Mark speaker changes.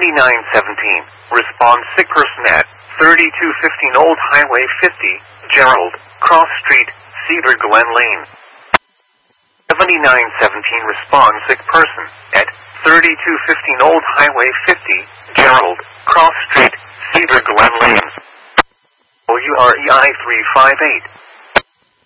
Speaker 1: 7917. Respond sick person at 3215 Old Highway 50, Gerald, Cross Street, Cedar Glen Lane. 7917. Respond sick person at 3215 Old Highway 50, Gerald, Cross Street, Cedar Glen Lane. WREI 358.